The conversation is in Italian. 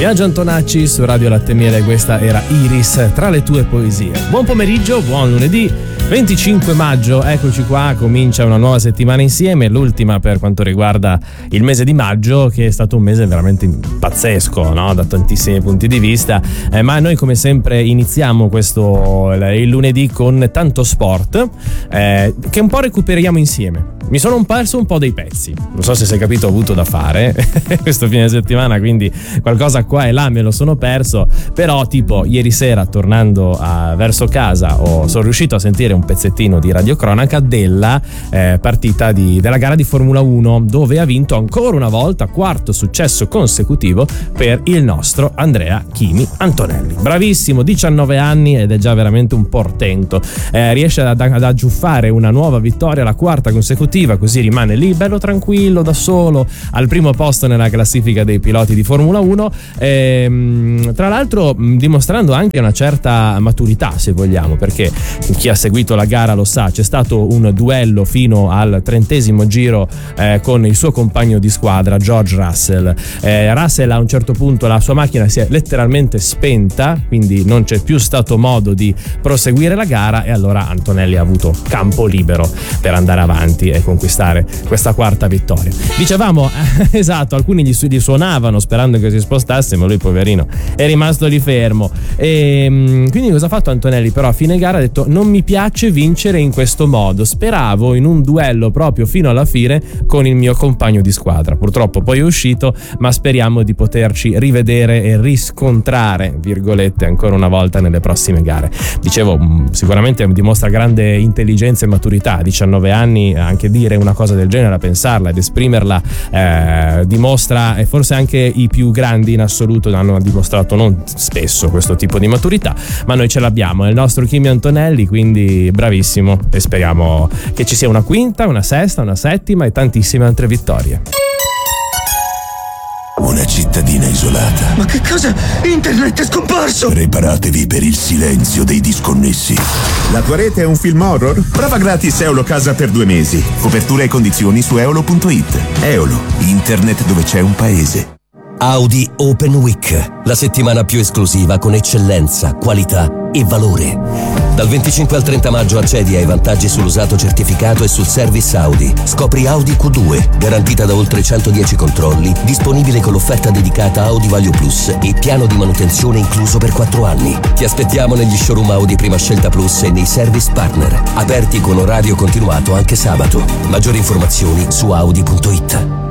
Biagio Antonacci su Radio Latte Miele, questa era Iris tra le tue poesie. Buon pomeriggio, buon lunedì 25 maggio, eccoci qua, comincia una nuova settimana insieme, l'ultima per quanto riguarda il mese di maggio, che è stato un mese veramente pazzesco, no? Da tantissimi punti di vista, ma noi come sempre iniziamo il lunedì con tanto sport che un po' recuperiamo insieme. Mi sono perso un po' dei pezzi, non so se si è capito, ho avuto da fare questo fine settimana, quindi qualcosa qua e là me lo sono perso, però tipo ieri sera tornando verso casa sono riuscito a sentire un pezzettino di radiocronaca della partita della gara di Formula 1, dove ha vinto ancora una volta, quarto successo consecutivo per il nostro Andrea Kimi Antonelli. Bravissimo, 19 anni ed è già veramente un portento, riesce ad aggiuffare una nuova vittoria, la quarta consecutiva, così rimane lì bello tranquillo da solo al primo posto nella classifica dei piloti di Formula 1, tra l'altro dimostrando anche una certa maturità, se vogliamo, perché chi ha seguito la gara lo sa, c'è stato un duello fino al 30° giro con il suo compagno di squadra George Russell. Russell a un certo punto la sua macchina si è letteralmente spenta, quindi non c'è più stato modo di proseguire la gara, e allora Antonelli ha avuto campo libero per andare avanti e conquistare questa quarta vittoria. Dicevamo, esatto, alcuni gli suonavano sperando che si spostasse, ma lui poverino è rimasto lì fermo, e quindi cosa ha fatto Antonelli? Però a fine gara ha detto: non mi piace vincere in questo modo, speravo in un duello proprio fino alla fine con il mio compagno di squadra. Purtroppo poi è uscito, ma speriamo di poterci rivedere e riscontrare, virgolette, ancora una volta nelle prossime gare. Dicevo, sicuramente dimostra grande intelligenza e maturità, 19 anni, anche dire una cosa del genere, pensarla ed esprimerla, dimostra, e forse anche i più grandi in assoluto hanno dimostrato non spesso questo tipo di maturità, ma noi ce l'abbiamo, è il nostro Kimi Antonelli, quindi bravissimo, e speriamo che ci sia una quinta, una sesta, una settima e tantissime altre vittorie. Una cittadina isolata. Ma che cosa? Internet è scomparso! Preparatevi per il silenzio dei disconnessi. La tua rete è un film horror? Prova gratis Eolo Casa per 2 mesi. Copertura e condizioni su eolo.it. Eolo, internet dove c'è un paese. Audi Open Week, la settimana più esclusiva con eccellenza, qualità e valore. Dal 25 al 30 maggio accedi ai vantaggi sull'usato certificato e sul service Audi. Scopri Audi Q2, garantita da oltre 110 controlli, disponibile con l'offerta dedicata Audi Value Plus e piano di manutenzione incluso per 4 anni. Ti aspettiamo negli showroom Audi Prima Scelta Plus e nei service partner, aperti con orario continuato anche sabato. Maggiori informazioni su audi.it.